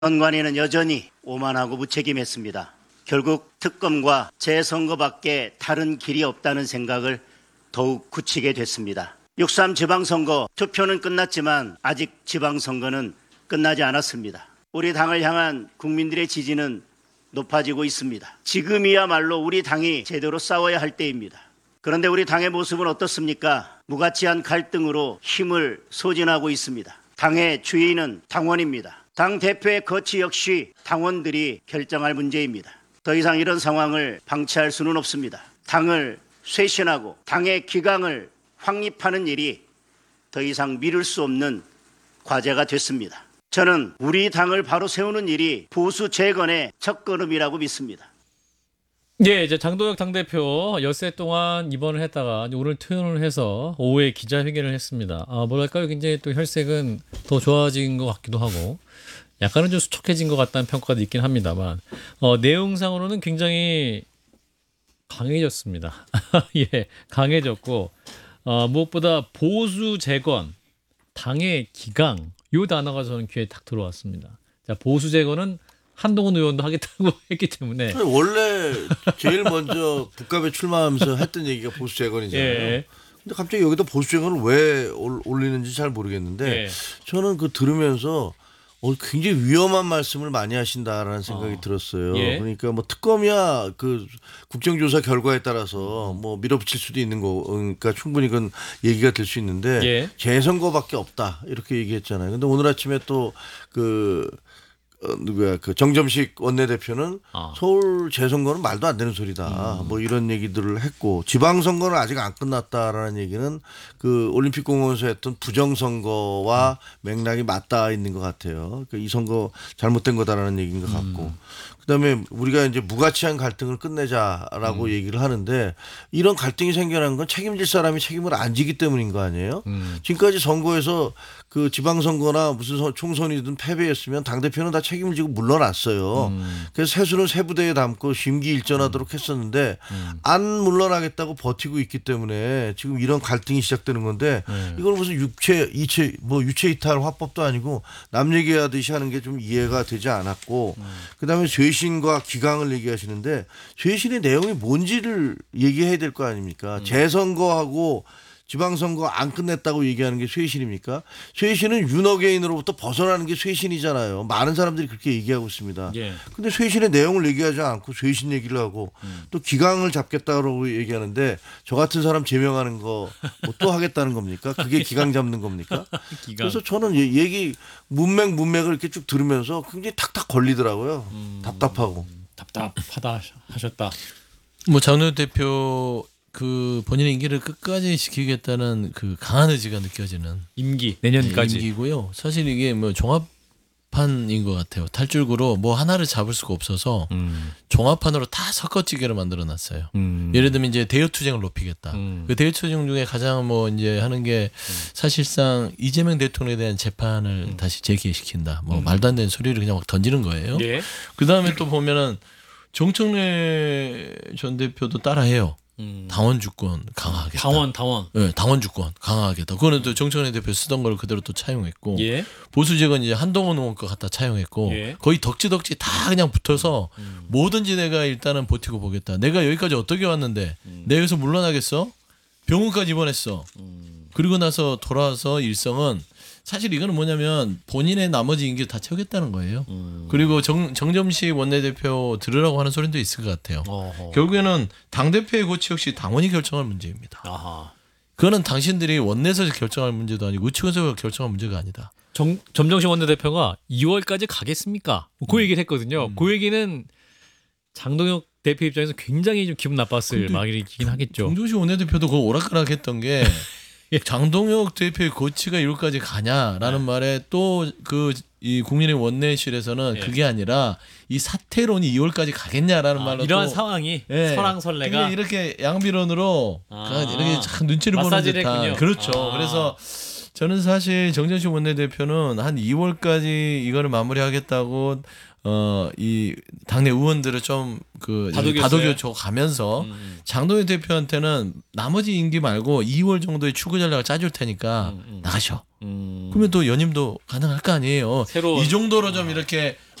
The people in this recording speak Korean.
선관위는 여전히 오만하고 무책임했습니다. 결국 특검과 재선거밖에 다른 길이 없다는 생각을 더욱 굳히게 됐습니다. 6.3 지방선거 투표는 끝났지만 아직 지방선거는 끝나지 않았습니다. 우리 당을 향한 국민들의 지지는 높아지고 있습니다. 지금이야말로 우리 당이 제대로 싸워야 할 때입니다. 그런데 우리 당의 모습은 어떻습니까? 무가치한 갈등으로 힘을 소진하고 있습니다. 당의 주인은 당원입니다. 당 대표의 거취 역시 당원들이 결정할 문제입니다. 더 이상 이런 상황을 방치할 수는 없습니다. 당을 쇄신하고 당의 기강을 확립하는 일이 더 이상 미룰 수 없는 과제가 됐습니다. 저는 우리 당을 바로 세우는 일이 보수 재건의 첫걸음이라고 믿습니다. 예, 이제 장동혁 당대표 엿새 동안 입원을 했다가 오늘 퇴원을 해서 오후에 기자회견을 했습니다. 뭐랄까요, 굉장히 또 혈색은 더 좋아진 것 같기도 하고 약간은 좀 수척해진 것 같다는 평가도 있긴 합니다만 내용상으로는 굉장히 강해졌습니다. 예, 강해졌고 무엇보다 보수 재건, 당의 기강 이 단어가 저는 귀에 딱 들어왔습니다. 자, 보수 재건은 한동훈 의원도 하겠다고 했기 때문에 원래 제일 먼저 국감에 출마하면서 했던 얘기가 보수 재건이잖아요. 예. 근데 갑자기 여기다 보수 재건을 왜 올리는지 잘 모르겠는데 예. 저는 그 들으면서 굉장히 위험한 말씀을 많이 하신다라는 생각이 들었어요. 예. 그러니까 뭐 특검이야 그 국정조사 결과에 따라서 뭐 밀어붙일 수도 있는 거니까 충분히 그건 얘기가 될 수 있는데 예. 재선거밖에 없다 이렇게 얘기했잖아요. 근데 오늘 아침에 또 누구야 그 정점식 원내대표는 서울 재선거는 말도 안 되는 소리다. 뭐 이런 얘기들을 했고 지방선거는 아직 안 끝났다라는 얘기는 그 올림픽공원에서 했던 부정선거와 맥락이 맞닿아 있는 것 같아요. 이 선거 잘못된 거다라는 얘기인 것 같고. 그다음에 우리가 이제 무가치한 갈등을 끝내자라고 얘기를 하는데 이런 갈등이 생겨난 건 책임질 사람이 책임을 안 지기 때문인 거 아니에요? 지금까지 선거에서 그 지방선거나 무슨 총선이든 패배했으면 당대표는 다 책임을 지고 물러났어요. 그래서 세수는 세부대에 담고 심기일전하도록 했었는데 안 물러나겠다고 버티고 있기 때문에 지금 이런 갈등이 시작되는 건데 이걸 무슨 유체 이탈 화법도 아니고 남 얘기하듯이 하는 게 좀 이해가 되지 않았고 그다음에 쇄신과 기강을 얘기하시는데 쇄신의 내용이 뭔지를 얘기해야 될 거 아닙니까? 재선거하고 지방선거 안 끝냈다고 얘기하는 게 쇄신입니까? 쇄신은 윤어게인으로부터 벗어나는 게 쇄신이잖아요. 많은 사람들이 그렇게 얘기하고 있습니다. 예. 근데 쇄신의 내용을 얘기하지 않고 쇄신 얘기를 하고 또 기강을 잡겠다고 얘기하는데 저 같은 사람 제명하는 거 뭐 또 하겠다는 겁니까? 그게 기강 잡는 겁니까? 기강. 그래서 저는 얘기 문맥을 이렇게 쭉 들으면서 굉장히 탁탁 걸리더라고요. 답답하고. 답답하다 하셨다. 뭐 장동혁 대표 그 본인의 임기를 끝까지 지키겠다는 그 강한 의지가 느껴지는 임기 내년까지. 임기고요. 사실 이게 뭐 종합판인 것 같아요. 탈줄구로 뭐 하나를 잡을 수가 없어서 종합판으로 다 섞어찌개로 만들어놨어요. 예를 들면 이제 대여투쟁을 높이겠다. 그 대여투쟁 중에 가장 뭐 이제 하는 게 사실상 이재명 대통령에 대한 재판을 다시 재개시킨다. 뭐 말도 안 되는 소리를 그냥 막 던지는 거예요. 예. 그 다음에 또 보면은 정청래 전 대표도 따라해요. 당원 주권 강화하겠다. 당원. 네, 당원 주권 강화하겠다. 그거는 또 정청래 대표 쓰던 걸 그대로 또 차용했고 예. 보수재건 이제 한동훈 의원 거 갖다 차용했고 예. 거의 덕지덕지 다 그냥 붙어서 뭐든지 내가 일단은 버티고 보겠다. 내가 여기까지 어떻게 왔는데 내가 여기서 물러나겠어? 병원까지 입원했어. 그리고 나서 돌아와서 일성은 사실 이거는 뭐냐면 본인의 나머지 임기를 다 채우겠다는 거예요. 그리고 정점식 원내대표 들으라고 하는 소리도 있을 것 같아요. 결국에는 당대표의 고치 역시 당원이 결정할 문제입니다. 아하. 그거는 당신들이 원내에서 결정할 문제도 아니고 우측에서 결정할 문제가 아니다. 점정식 원내대표가 2월까지 가겠습니까? 그 얘기를 했거든요. 그 얘기는 장동혁 대표 입장에서 굉장히 좀 기분 나빴을 말이긴 하겠죠. 정조식 원내대표도 그 오락가락했던 게 장동혁 대표의 고치가 1월까지 가냐라는 말에 또 이 국민의 원내실에서는 그게 아니라 이 사태론이 2월까지 가겠냐라는 말로 이러한 또 상황이 설왕설래가 이렇게 양비론으로 이렇게 참 눈치를 보는 마사지를 듯한 했군요. 그렇죠. 그래서 저는 사실 정전식 원내대표는 한 2월까지 이거를 마무리하겠다고 이 당내 의원들을 좀 그 다독였어요? 다독여 가면서 장동현 대표한테는 나머지 임기 말고 2월 정도의 추구 전략을 짜줄 테니까 나가셔. 그러면 또 연임도 가능할 거 아니에요. 새로운- 이 정도로 좀 이렇게